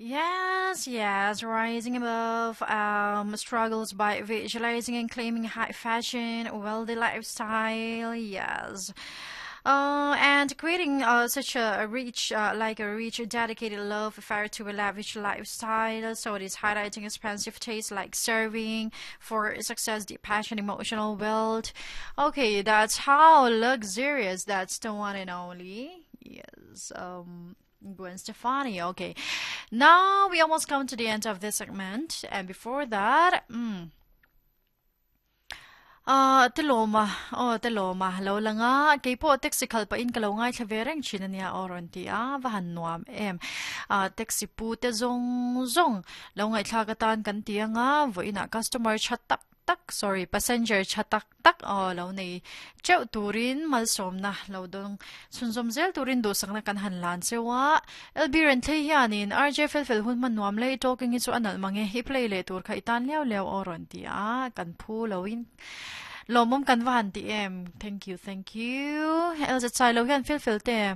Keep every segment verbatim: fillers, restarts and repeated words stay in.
Yes, yes, rising above um, struggles by visualizing and claiming high fashion, wealthy lifestyle. Yes. Uh, and creating uh, such a, a rich, uh, like a rich, dedicated love affair to a lavish lifestyle. So it is highlighting expensive tastes like serving for success, deep passion, emotional wealth. Okay, that's how luxurious. That's the one and only. Yes. Um. Gwen Stefani. Okay. Now we almost come to the end of this segment. And before that, mm, ah, tiloma. Oh, tiloma. Lo lang nga. Kay po, teksikal pa in kalaw nga chavereng china niya oron ti ah, vahan nuam em. Ah, teksi po te zong zong. Lo nga itlagatan kan tiya nga, vo ina customer chatak tak, sorry, passenger chatak tak. Oh, lo na Chow turin malsom na law dong sunzomzel turin dosang na kanhanlan sewa elbiren thayanin R J Felfel hun manuam lay talking isu anal mange hiplay le tur ka itan liao liao oron ti a kan phu lawin lomom kan van ti em. Thank you, thank you. Elza chai lo yan Felfel te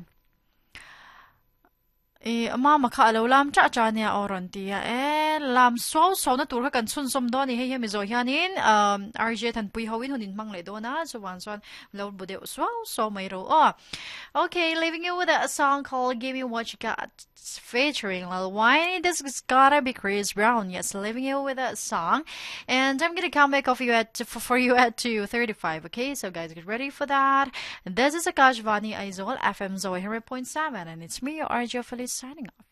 e ama makha lo lam cha cha nia oron tia e lam so so na tur kan chun som do ni he he mi zo hianin um R J tan pui howin hunin mang le do na so wan son lo bude so so mai ro oh okay, leaving you with a song called Give Me What You Got featuring Lil Wayne. This is gotta be Chris Brown. Yes, leaving you with a song, and I'm gonna come back off you at for, for you at two thirty-five. Okay, so guys, get ready for that. And this is Akash Vani Aizol F M Zoe one hundred point seven, and it's me, your R J Felice, signing off.